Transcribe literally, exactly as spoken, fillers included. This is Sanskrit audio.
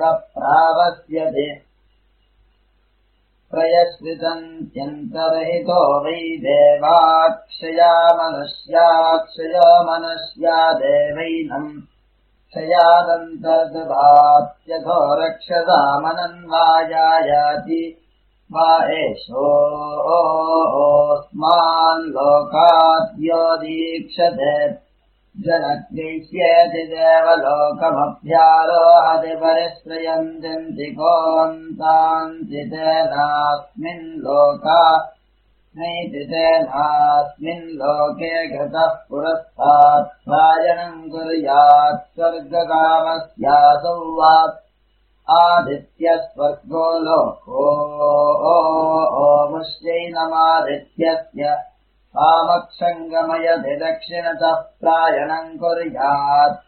प्रावस्यते प्रयश्रितन्त्यन्तरहितो वै देवाक्षया मनुष्याक्षयो मनस्या देवैनम् क्षयादन्तर्दधात्यथो रक्षसामनन्वायायाति वा एषोऽस्मान् लोकाद्यो दीक्षते जनग्रहीष्यति देवलोकमभ्यारोहति परिश्रयन्त्यन्तिकोऽन्तान्ति तेनास्मिन् लोका नैति तेनास्मिन् लोके घृतः पुरस्तात् प्रायणम् कुर्यात् स्वर्गकामस्यासौ वा आदित्यस्वर्गो लोको मुष्यैनमादित्यस्य कामक्षङ्गमयति दक्षिणतः प्रायणम् कुर्यात्